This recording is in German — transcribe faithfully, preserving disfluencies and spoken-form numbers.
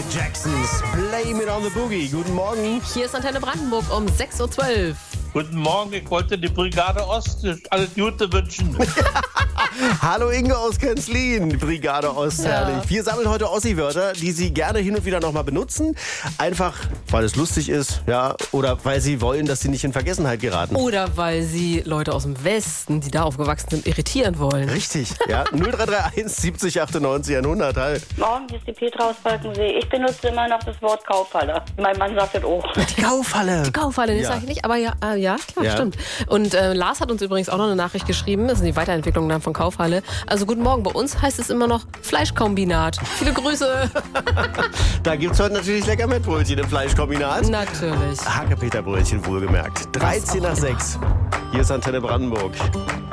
Jacksons Blame It on the Boogie. Guten Morgen. Hier ist Antenne Brandenburg um sechs Uhr zwölf. Guten Morgen, ich wollte die Brigade Ost alles Gute wünschen. Hallo Inge aus Kenzlin, Brigade Ost, Ja. herrlich. Wir sammeln heute Ossi-Wörter, die Sie gerne hin und wieder nochmal benutzen. Einfach, weil es lustig ist, ja, oder weil Sie wollen, dass Sie nicht in Vergessenheit geraten. Oder weil sie Leute aus dem Westen, die da aufgewachsen sind, irritieren wollen. Richtig, ja. null drei drei eins siebzig achtundneunzig hundert. Hi. Morgen, hier ist die Petra aus Falkensee. Ich benutze immer noch das Wort Kaufhalle. Mein Mann sagt das auch. Die Kaufhalle. Die Kaufhalle, das Ja. sage ich nicht, aber ja, äh, ja klar, Ja. stimmt. Und äh, Lars hat uns übrigens auch noch eine Nachricht geschrieben, das ist die Weiterentwicklung dann von Kaufhalle. Also guten Morgen, bei uns heißt es immer noch Fleischkombinat. Viele Grüße. Da gibt's heute natürlich lecker Mettbrötchen im Fleischkombinat. Natürlich. Hackepeterbrötchen wohlgemerkt. dreizehn nach sechs. Hier ist Antenne Brandenburg.